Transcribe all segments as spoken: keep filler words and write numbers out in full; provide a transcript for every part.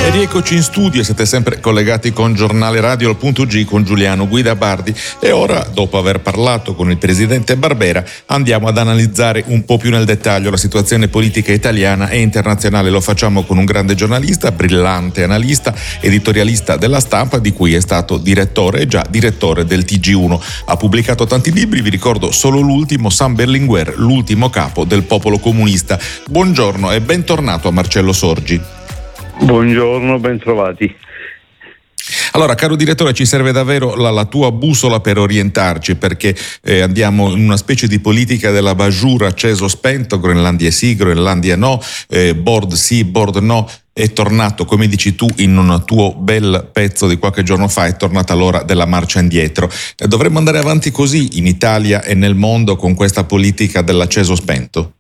E rieccoci in studio, siete sempre collegati con Giornale Radio al punto G con Giuliano Guida Bardi e ora, dopo aver parlato con il presidente Barbera, andiamo ad analizzare un po' più nel dettaglio la situazione politica italiana e internazionale. Lo facciamo con un grande giornalista, brillante analista, editorialista della Stampa, di cui è stato direttore e già direttore del T G uno. Ha pubblicato tanti libri, vi ricordo solo l'ultimo, San Berlinguer, l'ultimo capo del popolo comunista. Buongiorno e bentornato a Marcello Sorgi. Buongiorno, ben trovati. Allora, caro direttore, ci serve davvero la, la tua bussola per orientarci, perché eh, andiamo in una specie di politica della Bajura acceso spento, Groenlandia sì, Groenlandia no, eh, board sì, board no. È tornato, come dici tu in un tuo bel pezzo di qualche giorno fa, è tornata l'ora della marcia indietro. Eh, dovremmo andare avanti così in Italia e nel mondo con questa politica dell'acceso spento?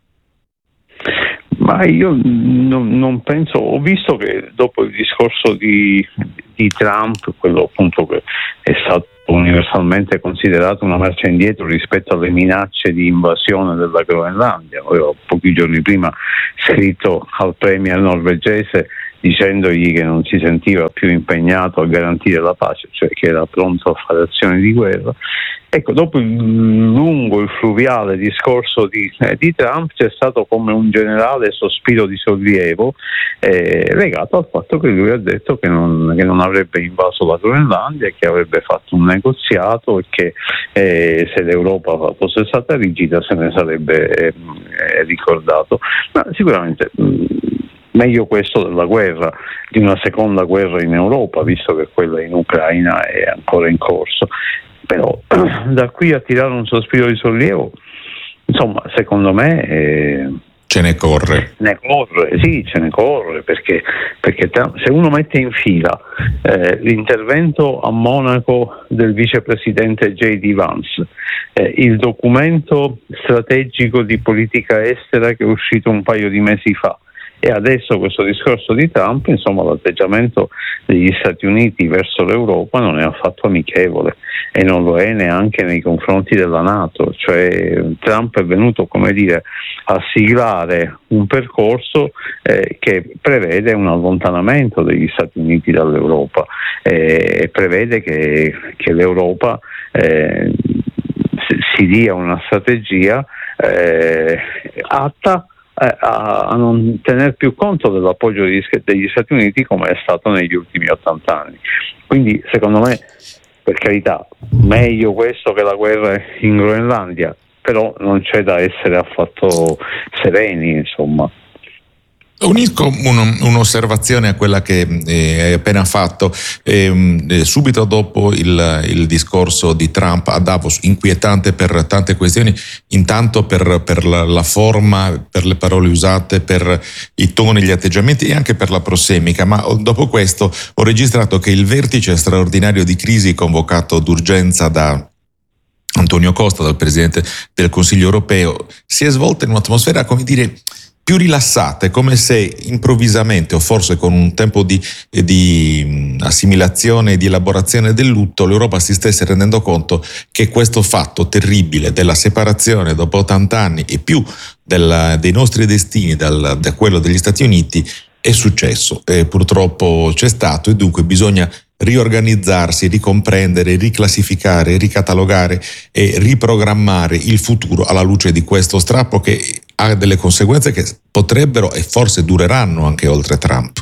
Ma io non, non penso, ho visto che dopo il discorso di, di Trump, quello appunto che è stato universalmente considerato una marcia indietro rispetto alle minacce di invasione della Groenlandia, avevo pochi giorni prima scritto al premier norvegese dicendogli che non si sentiva più impegnato a garantire la pace, cioè che era pronto a fare azioni di guerra. Ecco, dopo il lungo, il fluviale discorso di, eh, di Trump c'è stato come un generale sospiro di sollievo eh, legato al fatto che lui ha detto che non, che non avrebbe invaso la Groenlandia e che avrebbe fatto un negoziato e che eh, se l'Europa fosse stata rigida se ne sarebbe eh, ricordato. Ma sicuramente mh, meglio questo della guerra, di una seconda guerra in Europa, visto che quella in Ucraina è ancora in corso. Però da qui a tirare un sospiro di sollievo, insomma, secondo me eh, ce ne corre. Ne corre, sì, ce ne corre, perché, perché se uno mette in fila eh, l'intervento a Monaco del vicepresidente J D Vance, eh, il documento strategico di politica estera che è uscito un paio di mesi fa, e adesso questo discorso di Trump, insomma, l'atteggiamento degli Stati Uniti verso l'Europa non è affatto amichevole e non lo è neanche nei confronti della NATO. Cioè Trump è venuto, come dire, a siglare un percorso eh, che prevede un allontanamento degli Stati Uniti dall'Europa e eh, prevede che, che l'Europa eh, si dia una strategia eh, atta a, a non tener più conto dell'appoggio degli, degli Stati Uniti come è stato negli ultimi ottanta anni. Quindi secondo me, per carità, meglio questo che la guerra in Groenlandia, però non c'è da essere affatto sereni, insomma. Unisco un, un'osservazione a quella che eh, hai appena fatto. Eh, eh, subito dopo il, il discorso di Trump a Davos, inquietante per tante questioni, intanto per, per la, la forma, per le parole usate, per i toni, gli atteggiamenti e anche per la prossemica, ma dopo questo ho registrato che il vertice straordinario di crisi convocato d'urgenza da Antonio Costa, dal Presidente del Consiglio europeo, si è svolto in un'atmosfera, come dire, più rilassate, come se improvvisamente o forse con un tempo di, di assimilazione e di elaborazione del lutto l'Europa si stesse rendendo conto che questo fatto terribile della separazione dopo ottanta anni e più del, dei nostri destini dal, da quello degli Stati Uniti è successo e purtroppo c'è stato, e dunque bisogna riorganizzarsi, ricomprendere, riclassificare, ricatalogare e riprogrammare il futuro alla luce di questo strappo che ha delle conseguenze che potrebbero e forse dureranno anche oltre Trump.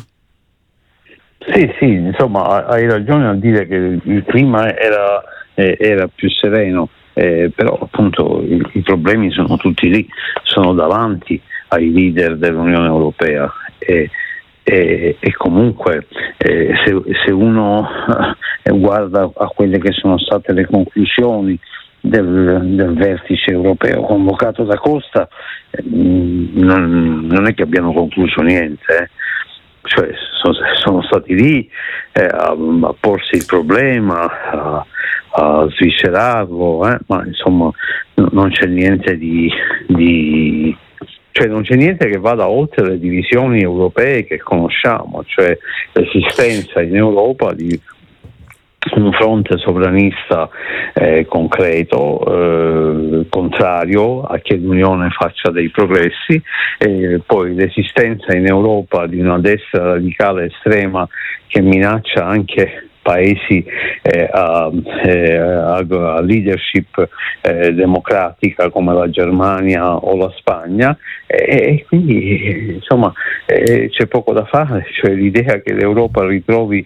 Sì, sì, insomma, hai ragione a dire che il clima era, eh, era più sereno, eh, però appunto i, i problemi sono tutti lì, sono davanti ai leader dell'Unione Europea e E, e comunque eh, se, se uno eh, guarda a quelle che sono state le conclusioni del, del vertice europeo convocato da Costa, eh, non, non è che abbiano concluso niente, eh. Cioè sono, sono stati lì eh, a, a porsi il problema, a, a sviscerarlo, eh, ma insomma no, non c'è niente di, di Cioè non c'è niente che vada oltre le divisioni europee che conosciamo, cioè l'esistenza in Europa di un fronte sovranista eh, concreto, eh, contrario a che l'Unione faccia dei progressi, eh, poi l'esistenza in Europa di una destra radicale estrema che minaccia anche paesi eh, a, eh, a leadership eh, democratica come la Germania o la Spagna, e, e quindi insomma eh, c'è poco da fare, cioè l'idea che l'Europa ritrovi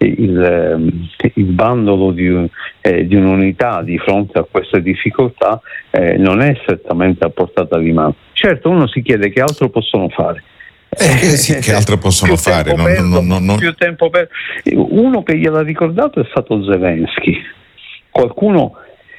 il, il bandolo di, eh, di un'unità di fronte a queste difficoltà eh, non è strettamente a portata di mano. Certo, uno si chiede che altro possono fare. Eh, sì, che altro possono fare? Non, perdo, non, non, non... Più tempo per... Uno che gliel'ha ricordato è stato Zelensky. Qualcuno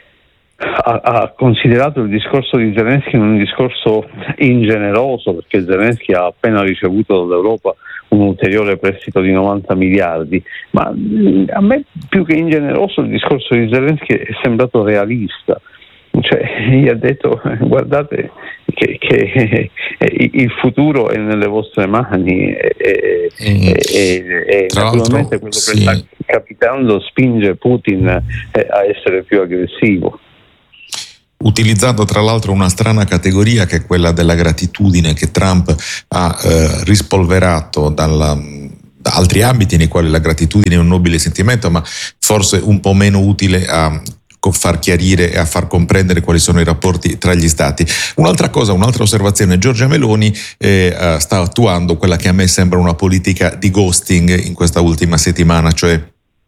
ha, ha considerato il discorso di Zelensky un discorso ingeneroso, perché Zelensky ha appena ricevuto dall'Europa un ulteriore prestito di novanta miliardi, ma a me più che ingeneroso il discorso di Zelensky è sembrato realista. Cioè, gli ha detto: guardate che, che il futuro è nelle vostre mani e, e, mm. e, e naturalmente quello sì. che sta capitando spinge Putin a essere più aggressivo. Utilizzando tra l'altro una strana categoria che è quella della gratitudine, che Trump ha eh, rispolverato dalla, da altri ambiti nei quali la gratitudine è un nobile sentimento, ma forse un po' meno utile a far chiarire e a far comprendere quali sono i rapporti tra gli stati. Un'altra cosa, un'altra osservazione: Giorgia Meloni eh, sta attuando quella che a me sembra una politica di ghosting in questa ultima settimana, cioè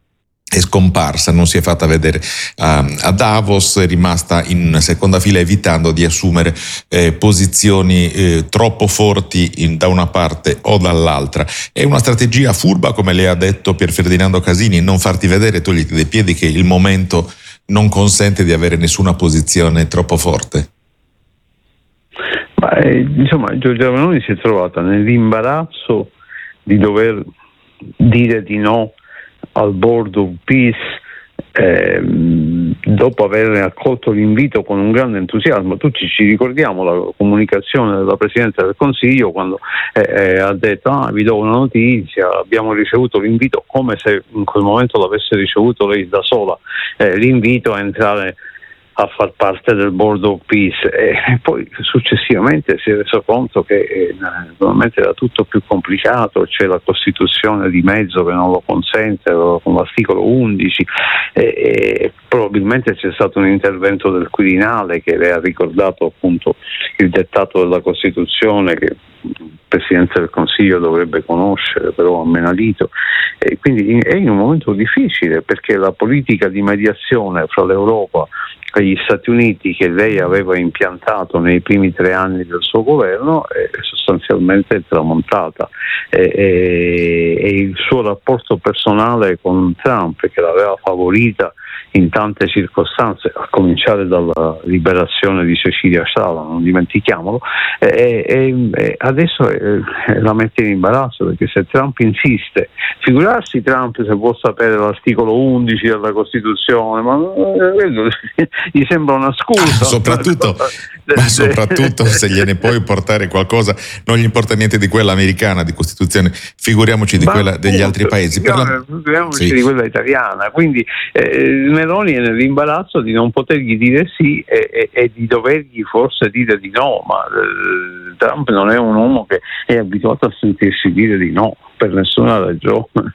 è scomparsa, non si è fatta vedere uh, a Davos, è rimasta in seconda fila evitando di assumere eh, posizioni eh, troppo forti in, da una parte o dall'altra. È una strategia furba, come le ha detto Pier Ferdinando Casini: non farti vedere, togliti dai piedi che il momento non consente di avere nessuna posizione troppo forte. Ma, eh, insomma, Giorgia Meloni si è trovata nell'imbarazzo di dover dire di no al Board of Peace ehm, dopo aver accolto l'invito con un grande entusiasmo. Tutti ci ricordiamo la comunicazione della Presidente del Consiglio quando eh, ha detto: ah, vi do una notizia, abbiamo ricevuto l'invito, come se in quel momento l'avesse ricevuto lei da sola, eh, l'invito a entrare a far parte del Board of Peace, e poi successivamente si è reso conto che eh, naturalmente era tutto più complicato, c'è la Costituzione di mezzo che non lo consente con l'articolo undici, e, e probabilmente c'è stato un intervento del Quirinale che le ha ricordato appunto il dettato della Costituzione che il Presidente del Consiglio dovrebbe conoscere, però a menadito, e quindi è in un momento difficile, perché la politica di mediazione fra l'Europa e gli Stati Uniti che lei aveva impiantato nei primi tre anni del suo governo è sostanzialmente tramontata, e, e, e il suo rapporto personale con Trump, che l'aveva favorita in tante circostanze, a cominciare dalla liberazione di Cecilia Sciala, non dimentichiamolo, e, e, e adesso eh, la mette in imbarazzo, perché se Trump insiste, figurarsi Trump se può sapere l'articolo undici della Costituzione, ma eh, gli sembra una scusa. Soprattutto, ma soprattutto se gliene puoi portare qualcosa, non gli importa niente di quella americana di Costituzione, figuriamoci di ma quella appunto, degli altri paesi. Per la... Figuriamoci sì. di quella italiana, quindi eh, Meloni è nell'imbarazzo di non potergli dire sì e, e, e di dovergli forse dire di no, ma eh, Trump non è un uomo che è abituato a sentirsi dire di no per nessuna ragione.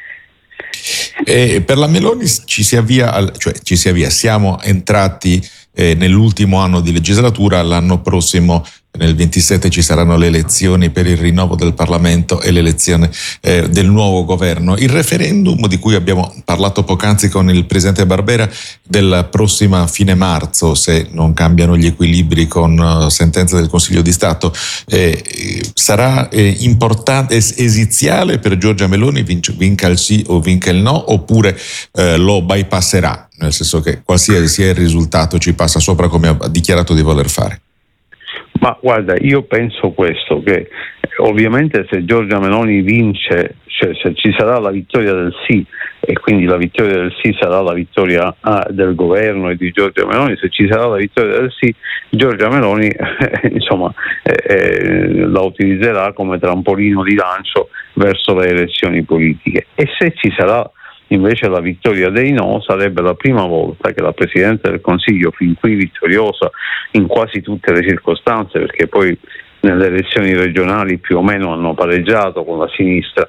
E per la Meloni ci si avvia, al, cioè ci si avvia, siamo entrati eh, nell'ultimo anno di legislatura. L'anno prossimo, nel ventisette, ci saranno le elezioni per il rinnovo del Parlamento e l'elezione eh, del nuovo governo. Il referendum di cui abbiamo parlato poc'anzi con il presidente Barbera, della prossima fine marzo, se non cambiano gli equilibri con uh, sentenza del Consiglio di Stato, eh, sarà eh, importante, es- esiziale per Giorgia Meloni, vinc- vinca il sì o vinca il no, oppure eh, lo bypasserà, nel senso che qualsiasi sia il risultato ci passa sopra, come ha dichiarato di voler fare? Ma guarda, io penso questo, che ovviamente se Giorgia Meloni vince, cioè se ci sarà la vittoria del sì, e quindi la vittoria del sì sarà la vittoria ah, del governo e di Giorgia Meloni, se ci sarà la vittoria del sì, Giorgia Meloni eh, insomma eh, eh, la utilizzerà come trampolino di lancio verso le elezioni politiche, e se ci sarà invece la vittoria dei no sarebbe la prima volta che la Presidente del Consiglio, fin qui vittoriosa in quasi tutte le circostanze, perché poi nelle elezioni regionali più o meno hanno pareggiato con la sinistra,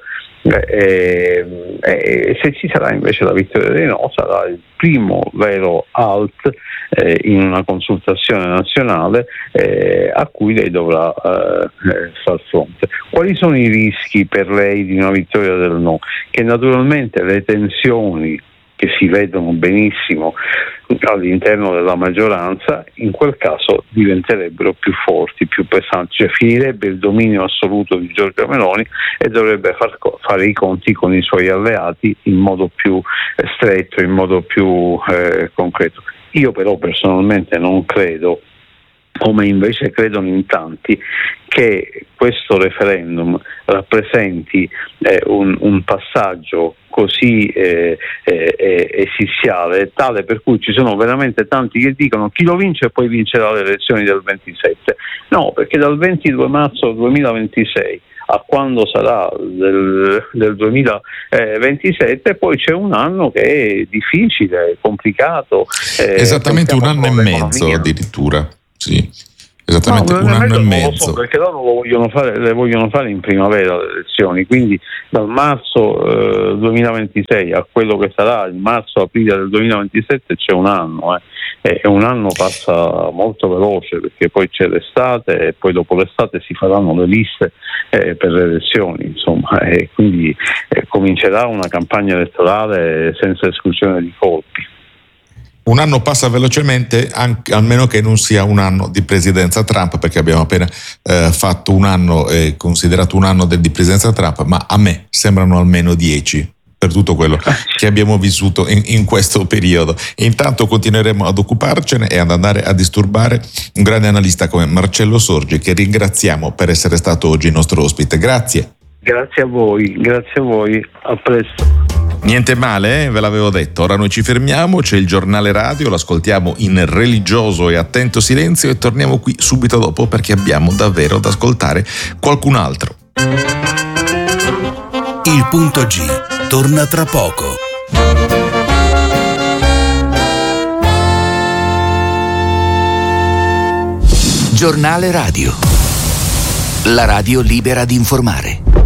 e, e se ci sarà invece la vittoria dei no sarà il primo vero alt eh, in una consultazione nazionale eh, a cui lei dovrà eh, far fronte. Quali sono i rischi per lei di una vittoria del no? Che naturalmente le tensioni che si vedono benissimo all'interno della maggioranza in quel caso diventerebbero più forti, più pesanti, cioè finirebbe il dominio assoluto di Giorgia Meloni e dovrebbe far, fare i conti con i suoi alleati in modo più eh, stretto, in modo più eh, concreto. Io però personalmente non credo, come invece credono in tanti, che questo referendum rappresenti eh, un, un passaggio così eh, eh, esiziale, tale per cui ci sono veramente tanti che dicono chi lo vince e poi vincerà le elezioni del ventisette. No, perché dal ventidue marzo duemilaventisei a quando sarà del, del duemilaventisette poi c'è un anno che è difficile, complicato. Eh, Esattamente un anno e mezzo addirittura, sì. Esattamente no, un anno e non mezzo. Lo so, perché loro lo vogliono fare, le vogliono fare in primavera le elezioni, quindi dal marzo eh, duemilaventisei a quello che sarà il marzo-aprile del duemilaventisette c'è un anno, eh. e un anno passa molto veloce perché poi c'è l'estate e poi dopo l'estate si faranno le liste eh, per le elezioni, insomma, e quindi eh, comincerà una campagna elettorale senza esclusione di colpi. Un anno passa velocemente, anche, almeno che non sia un anno di presidenza Trump, perché abbiamo appena eh, fatto un anno, eh, considerato un anno di presidenza Trump, ma a me sembrano almeno dieci per tutto quello che abbiamo vissuto in, in questo periodo. E intanto continueremo ad occuparcene e ad andare a disturbare un grande analista come Marcello Sorgi, che ringraziamo per essere stato oggi il nostro ospite. Grazie. Grazie a voi, grazie a voi, a presto. Niente male, eh? Ve l'avevo detto. Ora noi ci fermiamo, c'è il giornale radio, l'ascoltiamo in religioso e attento silenzio e torniamo qui subito dopo perché abbiamo davvero da ascoltare qualcun altro. Il punto G torna tra poco. Giornale radio. La radio libera di informare.